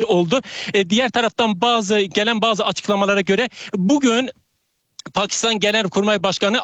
oldu. Diğer taraftan gelen bazı açıklamalara göre bugün Pakistan Genelkurmay Başkanı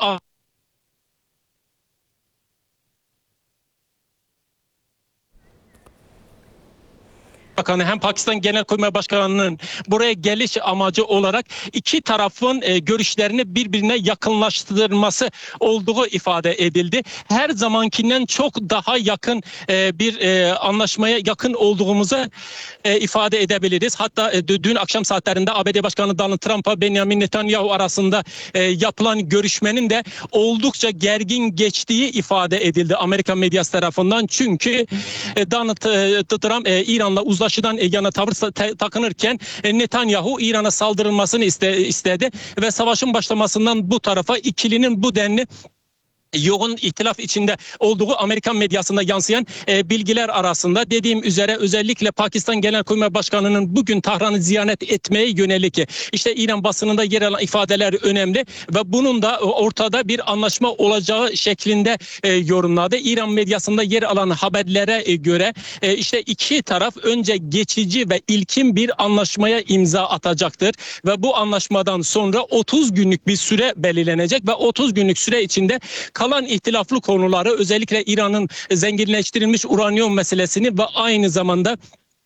Bakanı hem Pakistan Genelkurmay Başkanı'nın buraya geliş amacı olarak iki tarafın görüşlerini birbirine yakınlaştırması olduğu ifade edildi. Her zamankinden çok daha yakın bir anlaşmaya yakın olduğumuzu ifade edebiliriz. Hatta dün akşam saatlerinde ABD Başkanı Donald Trump'a Benjamin Netanyahu arasında yapılan görüşmenin de oldukça gergin geçtiği ifade edildi Amerika medyası tarafından. Çünkü Donald Trump İran'la uzlaşıdan yana tavır takınırken Netanyahu İran'a saldırılmasını istedi ve savaşın başlamasından bu tarafa ikilinin bu denli yoğun ihtilaf içinde olduğu Amerikan medyasında yansıyan bilgiler arasında. Dediğim üzere özellikle Pakistan Genelkurmay Başkanı'nın bugün Tahran'ı ziyaret etmeye yönelik işte İran basınında yer alan ifadeler önemli ve bunun da ortada bir anlaşma olacağı şeklinde yorumladı. İran medyasında yer alan haberlere göre işte iki taraf önce geçici ve ilkin bir anlaşmaya imza atacaktır ve bu anlaşmadan sonra 30 günlük bir süre belirlenecek ve 30 günlük süre içinde kalan ihtilaflı konuları, özellikle İran'ın zenginleştirilmiş uranyum meselesini ve aynı zamanda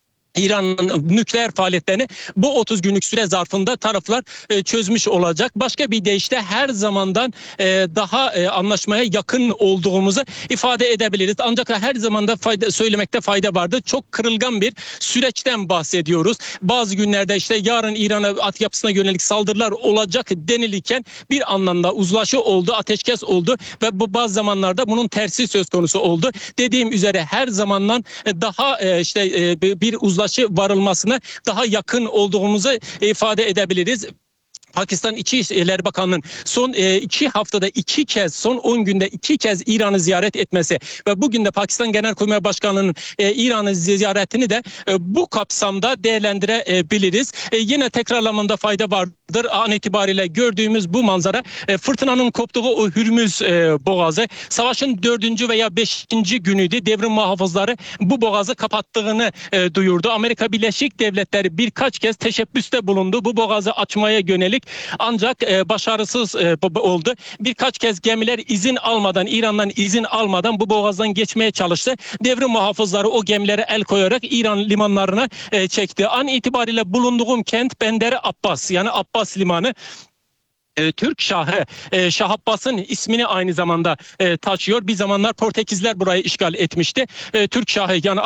İran'ın nükleer faaliyetlerini bu 30 günlük süre zarfında taraflar çözmüş olacak. Başka bir deyişle her zamandan daha anlaşmaya yakın olduğumuzu ifade edebiliriz. Ancak her zamanda söylemekte fayda vardır. Çok kırılgan bir süreçten bahsediyoruz. Bazı günlerde işte yarın İran'a altyapısına yönelik saldırılar olacak denilirken bir anlamda uzlaşı oldu, ateşkes oldu ve bu bazı zamanlarda bunun tersi söz konusu oldu. Dediğim üzere her zamandan daha bir uzlaşı varılmasına daha yakın olduğumuzu ifade edebiliriz. Pakistan İçişleri Bakanı'nın son 2 haftada 2 kez, son 10 günde 2 kez İran'ı ziyaret etmesi ve bugün de Pakistan Genelkurmay Başkanı'nın İran'ı ziyaretini de bu kapsamda değerlendirebiliriz. Yine tekrarlamamda fayda vardır. An itibariyle gördüğümüz bu manzara fırtınanın koptuğu o Hürmüz Boğazı. Savaşın 4. veya 5. günüydü. Devrim muhafızları bu boğazı kapattığını duyurdu. Amerika Birleşik Devletleri birkaç kez teşebbüste bulundu bu boğazı açmaya yönelik. Ancak başarısız oldu. Birkaç kez gemiler izin almadan, İran'dan izin almadan bu boğazdan geçmeye çalıştı. Devrim muhafızları o gemilere el koyarak İran limanlarına çekti. An itibariyle bulunduğum kent Bender Abbas, yani Abbas Limanı. Türk Şahı Şah Abbas'ın ismini aynı zamanda taşıyor. Bir zamanlar Portekizler burayı işgal etmişti. Türk Şahı yani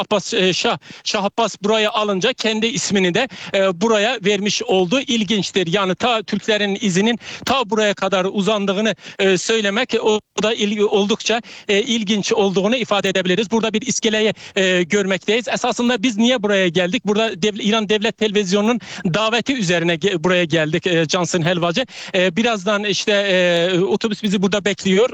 Şah Abbas buraya alınca kendi ismini de buraya vermiş oldu. İlginçtir. Yani ta Türklerin izinin ta buraya kadar uzandığını söylemek o da oldukça ilginç olduğunu ifade edebiliriz. Burada bir iskeleyi görmekteyiz. Esasında biz niye buraya geldik? Burada İran Devlet Televizyonu'nun daveti üzerine buraya geldik Cansın Helvacı. Birazdan otobüs bizi burada bekliyor.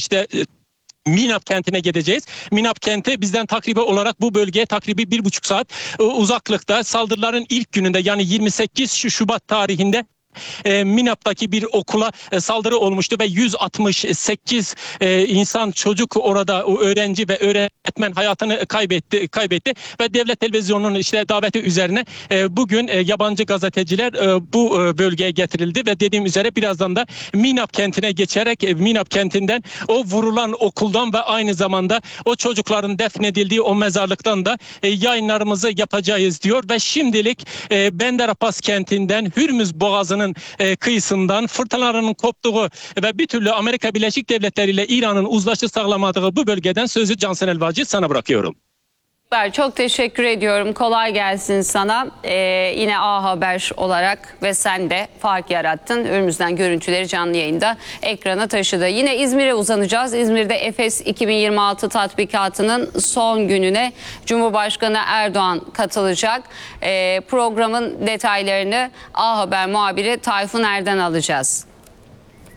Minap kentine gideceğiz. Minap kenti bizden takribi olarak bu bölgeye takribi 1,5 saat uzaklıkta. Saldırıların ilk gününde yani 28 Şubat tarihinde Minap'taki bir okula saldırı olmuştu ve 168 insan, çocuk, orada öğrenci ve öğretmen hayatını kaybetti ve devlet televizyonunun daveti üzerine bugün yabancı gazeteciler bu bölgeye getirildi ve dediğim üzere birazdan da Minap kentine geçerek Minap kentinden o vurulan okuldan ve aynı zamanda o çocukların defnedildiği o mezarlıktan da yayınlarımızı yapacağız diyor ve şimdilik Bender Abbas kentinden Hürmüz Boğazı'nın kıyısından fırtınaların koptuğu ve bir türlü Amerika Birleşik Devletleri ile İran'ın uzlaşı sağlamadığı bu bölgeden sözü Cansın Elvacı sana bırakıyorum. Çok teşekkür ediyorum. Kolay gelsin sana. Yine A Haber olarak ve sen de fark yarattın. Hürmüz'den görüntüleri canlı yayında ekrana taşıdı. Yine İzmir'e uzanacağız. İzmir'de Efes 2026 tatbikatının son gününe Cumhurbaşkanı Erdoğan katılacak. Programın detaylarını A Haber muhabiri Tayfun Er'den alacağız.